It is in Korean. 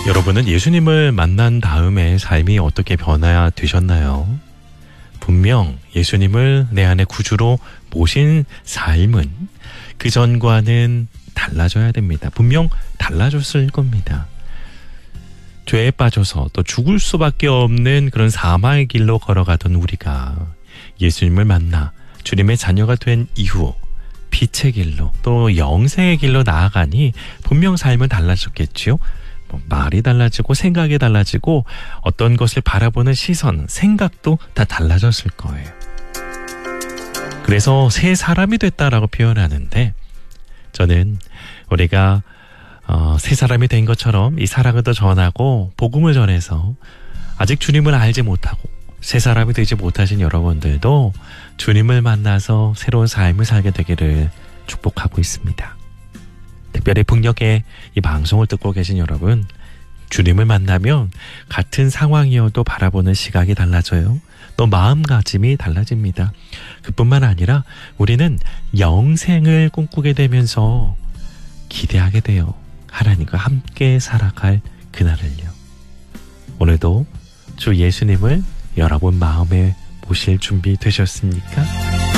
여러분은 예수님을 만난 다음에 삶이 어떻게 변화되셨나요? 분명 예수님을 내 안에 구주로 모신 삶은 그 전과는 달라져야 됩니다. 분명 달라졌을 겁니다. 죄에 빠져서 또 죽을 수밖에 없는 그런 사망의 길로 걸어가던 우리가 예수님을 만나 주님의 자녀가 된 이후 빛의 길로 또 영생의 길로 나아가니 분명 삶은 달라졌겠지요. 말이 달라지고 생각이 달라지고 어떤 것을 바라보는 시선, 생각도 다 달라졌을 거예요. 그래서 새 사람이 됐다라고 표현하는데 저는 우리가 새 사람이 된 것처럼 이 사랑을 더 전하고 복음을 전해서 아직 주님을 알지 못하고 새 사람이 되지 못하신 여러분들도 주님을 만나서 새로운 삶을 살게 되기를 축복하고 있습니다. 특별히 북녘에 이 방송을 듣고 계신 여러분, 주님을 만나면 같은 상황이어도 바라보는 시각이 달라져요. 또 마음가짐이 달라집니다. 그뿐만 아니라 우리는 영생을 꿈꾸게 되면서 기대하게 돼요. 하나님과 함께 살아갈 그날을요. 오늘도 주 예수님을 여러분 마음에 모실 준비 되셨습니까?